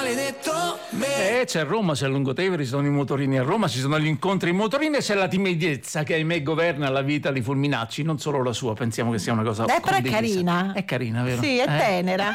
maledetto me. C'è Roma, c'è Lungotevere, ci sono i motorini a Roma, ci sono gli incontri in motorini e c'è la timidezza che ahimè governa la vita di Fulminacci, non solo la sua, pensiamo che sia una cosa però condivisa. è carina. È carina, vero? Sì, è tenera.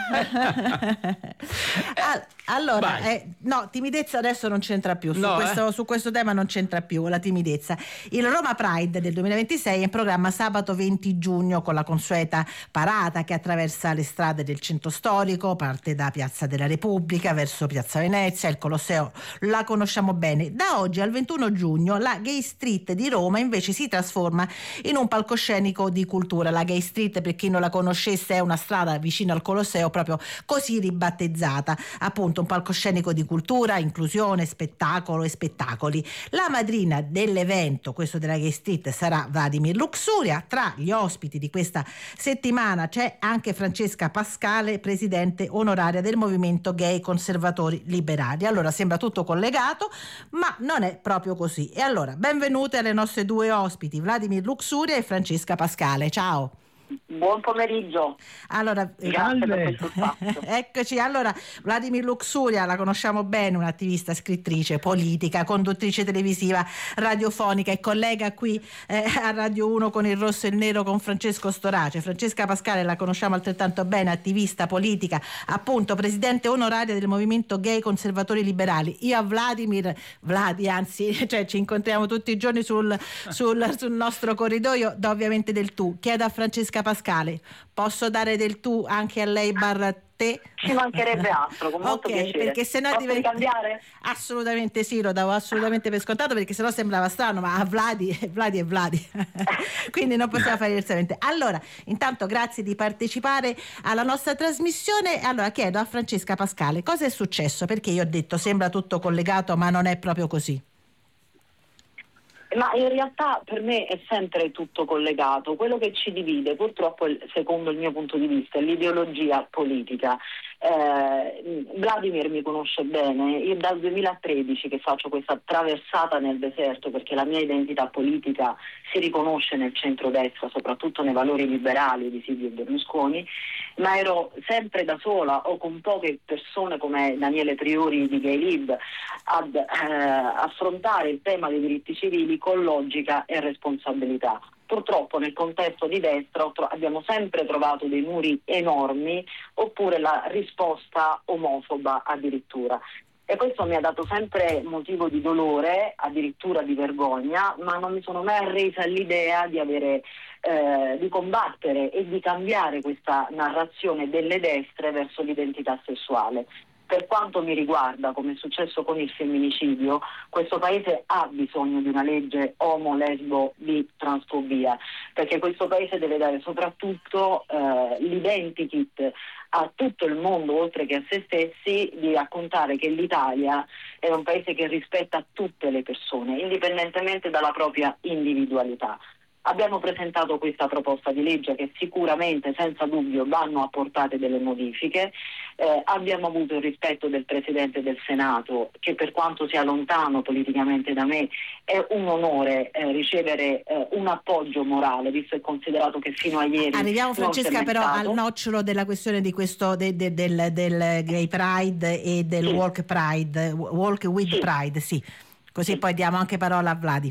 Allora, no, timidezza adesso non c'entra più, su questo tema non c'entra più la timidezza. Il Roma Pride del 2026 è in programma sabato 20 giugno con la consueta parata che attraversa le strade del centro storico, parte da Piazza della Repubblica verso Piazza Venezia, il Colosseo la conosciamo bene. Da oggi al 21 giugno la Gay Street di Roma invece si trasforma in un palcoscenico di cultura. La Gay Street, per chi non la conoscesse, è una strada vicino al Colosseo proprio così ribattezzata, appunto un palcoscenico di cultura, inclusione, spettacolo e spettacoli. La madrina dell'evento, questo della Gay Street, sarà Vladimir Luxuria. Tra gli ospiti di questa settimana c'è anche Francesca Pascale, presidente onoraria del movimento Gay Conservatori Liberali. Allora sembra tutto collegato, ma non è proprio così. E allora benvenute alle nostre due ospiti, Vladimir Luxuria e Francesca Pascale. Ciao. Buon pomeriggio. Allora, grazie per questo spazio. Eccoci. Allora, Vladimir Luxuria la conosciamo bene, un'attivista, scrittrice, politica, conduttrice televisiva, radiofonica e collega qui a Radio 1 con il Rosso e il Nero con Francesco Storace. Francesca Pascale la conosciamo altrettanto bene, attivista politica, appunto presidente onoraria del movimento Gay Conservatori Liberali. Io a Vladi, anzi, cioè ci incontriamo tutti i giorni sul nostro corridoio, do ovviamente del tu. Chiedo a Francesca Pascale, posso dare del tu anche a lei barra te? Ci mancherebbe altro, con molto piacere. Perché sennò posso cambiare? Assolutamente sì, lo davo assolutamente per scontato, perché sennò sembrava strano, ma Vladi è Vladi quindi non possiamo fare diversamente. Allora, intanto grazie di partecipare alla nostra trasmissione. Allora chiedo a Francesca Pascale cosa è successo, perché io ho detto sembra tutto collegato, ma non è proprio così. Ma in realtà per me è sempre tutto collegato. Quello che ci divide, purtroppo, secondo il mio punto di vista, è l'ideologia politica. Vladimir mi conosce bene, io dal 2013 che faccio questa traversata nel deserto, perché la mia identità politica si riconosce nel centrodestra, soprattutto nei valori liberali di Silvio Berlusconi, ma ero sempre da sola o con poche persone come Daniele Priori di Gay Lib ad affrontare il tema dei diritti civili con logica e responsabilità. Purtroppo nel contesto di destra abbiamo sempre trovato dei muri enormi, oppure la risposta omofoba addirittura. E questo mi ha dato sempre motivo di dolore, addirittura di vergogna, ma non mi sono mai arresa all'idea di combattere e di cambiare questa narrazione delle destre verso l'identità sessuale. Per quanto mi riguarda, come è successo con il femminicidio, questo paese ha bisogno di una legge omo, lesbo, bi, transfobia, perché questo paese deve dare soprattutto l'identikit a tutto il mondo, oltre che a se stessi, di raccontare che l'Italia è un paese che rispetta tutte le persone, indipendentemente dalla propria individualità. Abbiamo presentato questa proposta di legge che sicuramente, senza dubbio, vanno apportate delle modifiche. Abbiamo avuto il rispetto del Presidente del Senato, che per quanto sia lontano politicamente da me è un onore ricevere un appoggio morale, visto e considerato che fino a ieri arriviamo, Francesca, però stato. al nocciolo della questione di questo del Gay Pride e del Walk Pride, Walk with Sì. Pride, sì. Così poi diamo anche parola a Vladi.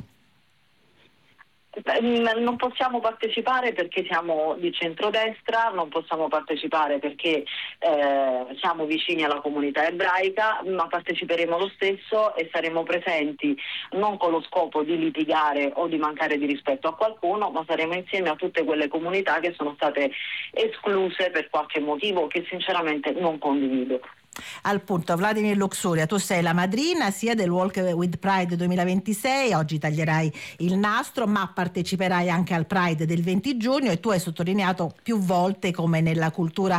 Non possiamo partecipare perché siamo di centrodestra, non possiamo partecipare perché siamo vicini alla comunità ebraica, ma parteciperemo lo stesso e saremo presenti non con lo scopo di litigare o di mancare di rispetto a qualcuno, ma saremo insieme a tutte quelle comunità che sono state escluse per qualche motivo che sinceramente non condivido. Al punto, Vladimir Luxuria, tu sei la madrina sia del Walk with Pride 2026, oggi taglierai il nastro, ma parteciperai anche al Pride del 20 giugno e tu hai sottolineato più volte come nella cultura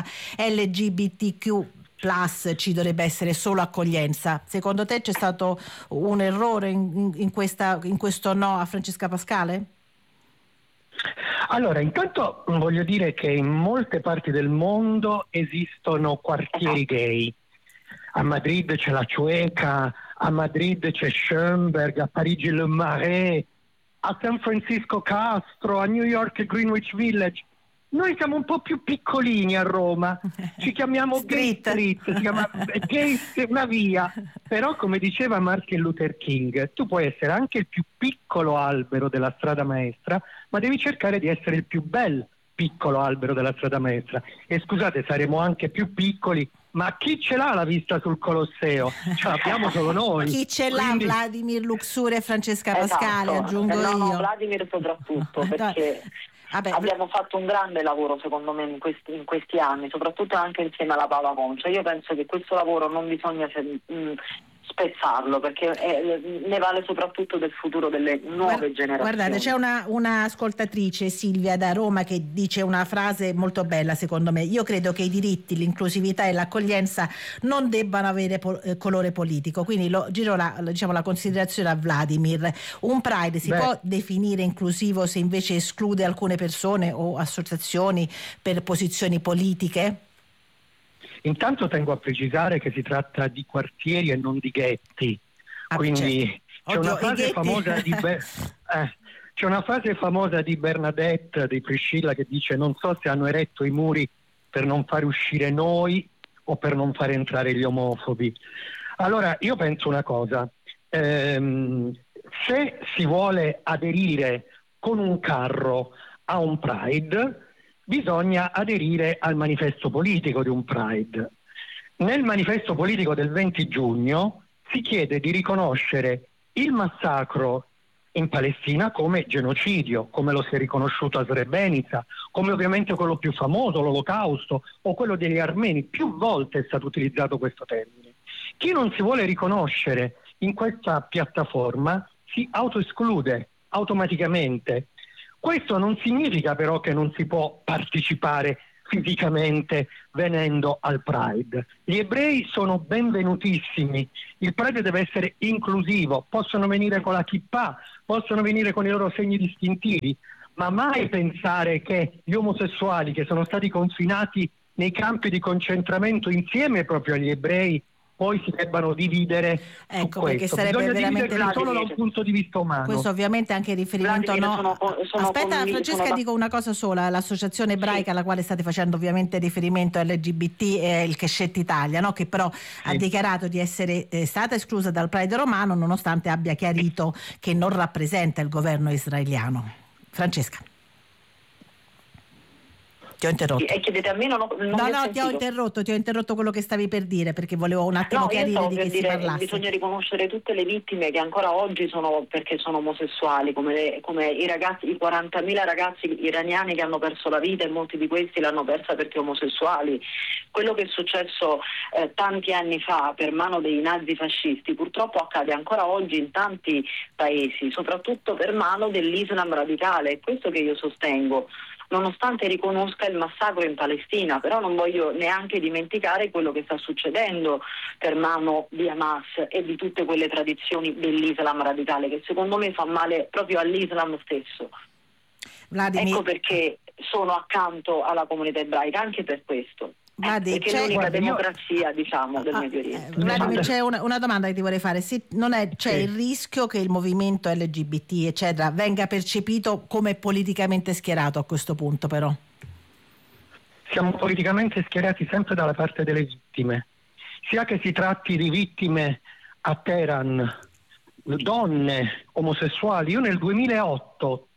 LGBTQ+ ci dovrebbe essere solo accoglienza. Secondo te c'è stato un errore in questo no a Francesca Pascale? Allora, intanto voglio dire che in molte parti del mondo esistono quartieri gay. A Madrid c'è la Chueca, a Madrid c'è Schönberg, a Parigi Le Marais, a San Francisco Castro, a New York Greenwich Village. Noi siamo un po' più piccolini a Roma, ci chiamiamo Gay Street, si chiama Gay, una via, però come diceva Martin Luther King, tu puoi essere anche il più piccolo albero della strada maestra, ma devi cercare di essere il più bel piccolo albero della strada maestra. E scusate, saremo anche più piccoli, ma chi ce l'ha la vista sul Colosseo? Ce l'abbiamo solo noi. Chi ce l'ha? Vladimir Luxuria e Francesca Pascale, aggiungo io. No, Vladimir soprattutto, perché abbiamo fatto un grande lavoro secondo me in questi anni, soprattutto anche insieme alla Paola Concia. Io penso che questo lavoro non bisogna spezzarlo, perché ne vale soprattutto del futuro delle nuove generazioni. Guardate, c'è una ascoltatrice, Silvia da Roma, che dice una frase molto bella secondo me: io credo che i diritti, l'inclusività e l'accoglienza non debbano avere colore politico. Quindi giro la considerazione a Vladimir: un Pride si può definire inclusivo se invece esclude alcune persone o associazioni per posizioni politiche? Intanto tengo a precisare che si tratta di quartieri e non di ghetti, quindi c'è una frase famosa di c'è una frase famosa di Bernadette, di Priscilla, che dice: non so se hanno eretto i muri per non far uscire noi o per non far entrare gli omofobi. Allora io penso una cosa, se si vuole aderire con un carro a un Pride, bisogna aderire al manifesto politico di un Pride. Nel manifesto politico del 20 giugno si chiede di riconoscere il massacro in Palestina come genocidio, come lo si è riconosciuto a Srebrenica, come ovviamente quello più famoso, l'Olocausto, o quello degli armeni. Più volte è stato utilizzato questo termine. Chi non si vuole riconoscere in questa piattaforma si autoesclude automaticamente. Questo non significa però che non si può partecipare fisicamente venendo al Pride. Gli ebrei sono benvenutissimi, il Pride deve essere inclusivo, possono venire con la kippah, possono venire con i loro segni distintivi, ma mai pensare che gli omosessuali che sono stati confinati nei campi di concentramento insieme proprio agli ebrei poi si debbano dividere su questo. Bisogna dividerli solo da un punto di vista umano. Questo ovviamente anche in riferimento Aspetta Francesca, dico una cosa sola: l'associazione ebraica alla quale state facendo ovviamente riferimento LGBT è il Keshet Italia, no? Che però ha dichiarato di essere stata esclusa dal Pride romano nonostante abbia chiarito che non rappresenta il governo israeliano. Francesca, ti ho interrotto. E chiedete a me, non ti ho interrotto quello che stavi per dire, perché volevo un attimo chiarire di che si parlasse. Bisogna riconoscere tutte le vittime che ancora oggi sono perché sono omosessuali, come i ragazzi, i 40.000 ragazzi iraniani che hanno perso la vita, e molti di questi l'hanno persa perché omosessuali. Quello che è successo tanti anni fa per mano dei nazifascisti purtroppo accade ancora oggi in tanti paesi, soprattutto per mano dell'Islam radicale. È questo che io sostengo, nonostante riconosca il massacro in Palestina, però non voglio neanche dimenticare quello che sta succedendo per mano di Hamas e di tutte quelle tradizioni dell'Islam radicale, che secondo me fa male proprio all'Islam stesso. Vladimir. Ecco perché sono accanto alla comunità ebraica, anche per questo. Perché è l'unica democrazia, diciamo, del Medio Oriente. Vladimir, c'è una domanda che ti vorrei fare. C'è il rischio che il movimento LGBT eccetera venga percepito come politicamente schierato a questo punto, però? Siamo politicamente schierati sempre dalla parte delle vittime, sia che si tratti di vittime a Teheran, donne, omosessuali. Io nel 2008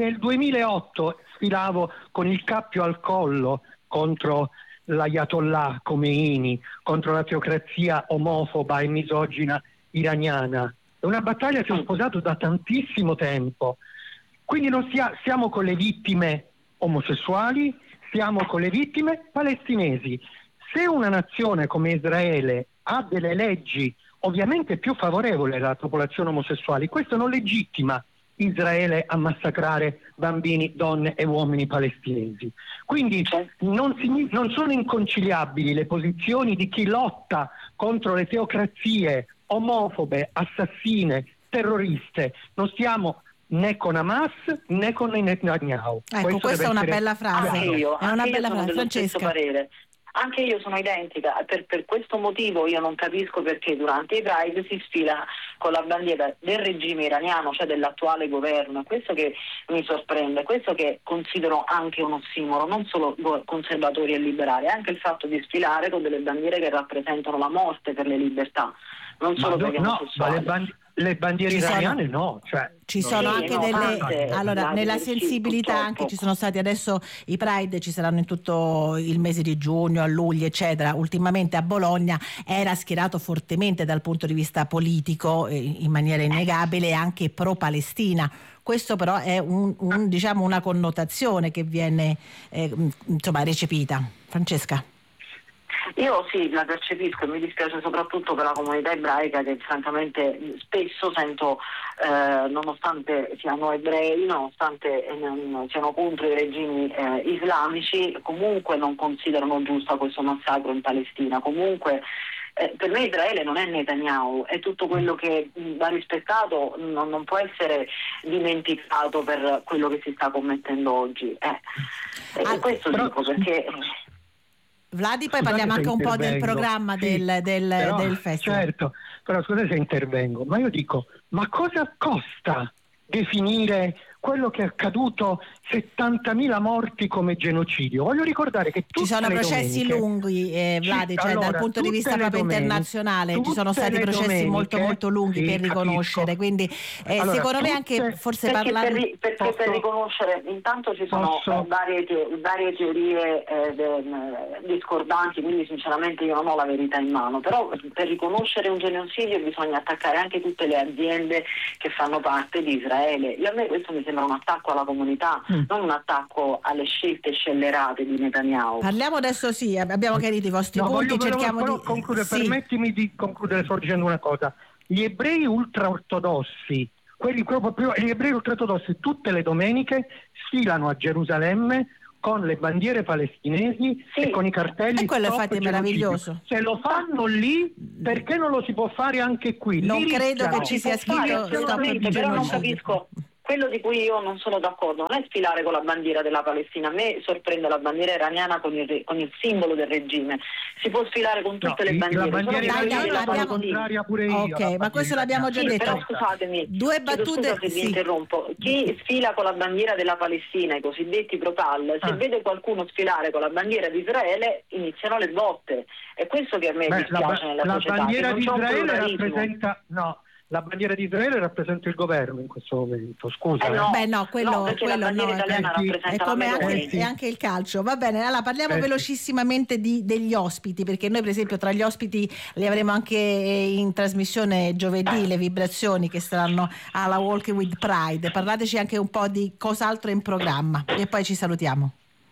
sfilavo con il cappio al collo contro l'Ayatollah Khomeini, contro la teocrazia omofoba e misogina iraniana. È una battaglia che ho sposato da tantissimo tempo. Quindi non siamo con le vittime omosessuali, siamo con le vittime palestinesi. Se una nazione come Israele ha delle leggi ovviamente più favorevoli alla popolazione omosessuale, questo non legittima Israele a massacrare bambini, donne e uomini palestinesi. Quindi non sono inconciliabili le posizioni di chi lotta contro le teocrazie omofobe, assassine, terroriste. Non stiamo né con Hamas né con Netanyahu. Ecco, questa è una bella frase. È una bella frase, Francesca. Anche io sono identica, per questo motivo io non capisco perché durante i Pride si sfila con la bandiera del regime iraniano, cioè dell'attuale governo. È questo che mi sorprende, questo che considero anche un ossimoro, non solo conservatori e liberali, anche il fatto di sfilare con delle bandiere che rappresentano la morte per le libertà, non solo per gli omosessuali. Le bandiere iraniane no, cioè ci sono anche delle allora nella sensibilità purtroppo. Anche ci sono stati adesso i Pride, ci saranno in tutto il mese di giugno, a luglio eccetera. Ultimamente a Bologna era schierato fortemente dal punto di vista politico in maniera innegabile, anche pro Palestina. Questo però è diciamo una connotazione che viene insomma recepita. Francesca. Io sì, la percepisco e mi dispiace soprattutto per la comunità ebraica che francamente spesso sento, nonostante siano ebrei, nonostante siano contro i regimi islamici, comunque non considerano giusto questo massacro in Palestina. Comunque per me Israele non è Netanyahu, è tutto quello che va rispettato, non può essere dimenticato per quello che si sta commettendo oggi. Questo dico perché... Vladi, poi parliamo anche un po' del programma del festival. Certo, però scusate se intervengo, ma io dico, ma cosa costa definire quello che è accaduto, 70.000 morti, come genocidio? Voglio ricordare che ci sono processi lunghi, Vladi, cioè allora, dal punto di vista proprio internazionale ci sono stati processi molto molto lunghi per riconoscere, quindi secondo me anche forse parlare perché per riconoscere intanto ci sono varie teorie discordanti, quindi sinceramente io non ho la verità in mano, però per riconoscere un genocidio bisogna attaccare anche tutte le aziende che fanno parte di Israele. A me questo mi sembra un attacco alla comunità, non un attacco alle scelte scellerate di Netanyahu. Parliamo adesso, sì, abbiamo chiarito i vostri punti, cerchiamo di concludere. Permettimi di concludere solo dicendo una cosa. Gli ebrei ultraortodossi, gli ebrei ultraortodossi tutte le domeniche sfilano a Gerusalemme con le bandiere palestinesi e con i cartelli. E quello infatti è meraviglioso. Se lo fanno lì, perché non lo si può fare anche qui? Non credo che ci sia scritto però non capisco. Quello di cui io non sono d'accordo non è sfilare con la bandiera della Palestina. A me sorprende la bandiera iraniana con il simbolo del regime. Si può sfilare con tutte le bandiere. La bandiera sono contraria pure io. Ok, ma questo l'abbiamo già detto. Però scusatemi, due battute. Scusa se vi interrompo. Chi sfila con la bandiera della Palestina, i cosiddetti pro-Pal, se vede qualcuno sfilare con la bandiera di Israele, iniziano le botte. È questo che a me dispiace nella società. La bandiera di Israele rappresenta... No. La bandiera di Israele rappresenta il governo in questo momento, scusa. Quello no, è come anche il calcio. Va bene, allora parliamo velocissimamente degli ospiti, perché noi per esempio tra gli ospiti li avremo anche in trasmissione giovedì, le vibrazioni che saranno alla Walking with Pride. Parlateci anche un po' di cos'altro è in programma e poi ci salutiamo.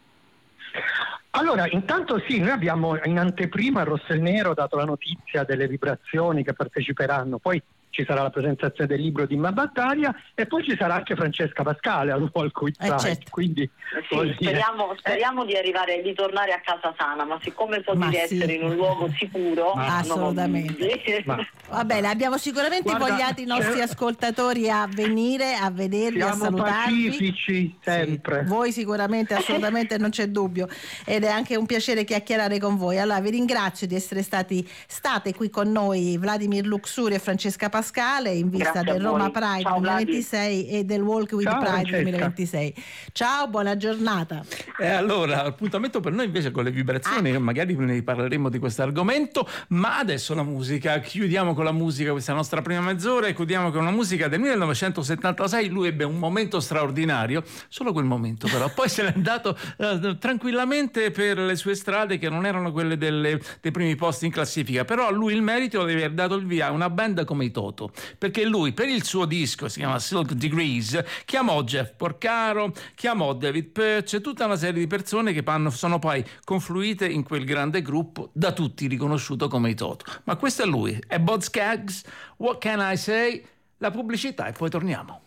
Allora, intanto sì, noi abbiamo in anteprima a Rosso e Nero dato la notizia delle vibrazioni che parteciperanno, poi ci sarà la presentazione del libro di Imma Battaglia e poi ci sarà anche Francesca Pascale al Walk with Pride. Certo. Quindi speriamo di tornare a casa sana, ma siccome so di essere in un luogo sicuro, assolutamente. Va bene, abbiamo sicuramente invogliato i nostri ascoltatori a venire a vedervi, a salutarvi. Pacifici sempre. Sì, voi sicuramente, assolutamente, non c'è dubbio, ed è anche un piacere chiacchierare con voi. Allora vi ringrazio di essere state qui con noi Vladimir Luxuria e Francesca Pascale in vista del Roma Pride 2026 e del Walk with Pride 2026. Ciao, buona giornata. E allora, appuntamento per noi invece con le vibrazioni, magari ne parleremo di questo argomento, ma adesso la musica. Chiudiamo con la musica questa nostra prima mezz'ora e chiudiamo con una musica del 1976. Lui ebbe un momento straordinario, solo quel momento però, poi se n'è andato tranquillamente per le sue strade che non erano quelle dei primi posti in classifica, però a lui il merito di aver dato il via a una band come i Toto, perché lui per il suo disco, si chiama Silk Degrees, chiamò Jeff Porcaro, chiamò David Perch e tutta una serie di persone che sono poi confluite in quel grande gruppo da tutti riconosciuto come i Toto. Ma questo è lui, è Boz Scaggs, What Can I Say? La pubblicità e poi torniamo.